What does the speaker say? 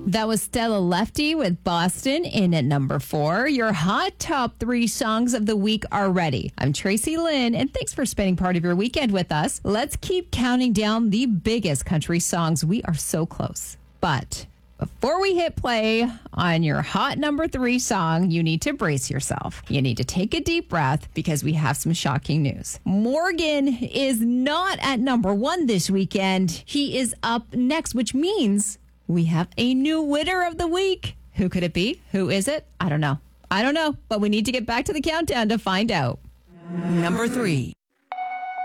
That was Stella Lefty with Boston in at number 4. Your hot top 3 songs of the week are ready. I'm Tracy Lynn, and thanks for spending part of your weekend with us. Let's keep counting down the biggest country songs. We are so close. But before we hit play on your hot number 3 song, you need to brace yourself. You need to take a deep breath because we have some shocking news. Morgan is not at number 1 this weekend. He is up next, which means we have a new winner of the week. Who could it be? Who is it? I don't know, but we need to get back to the countdown to find out. Number 3.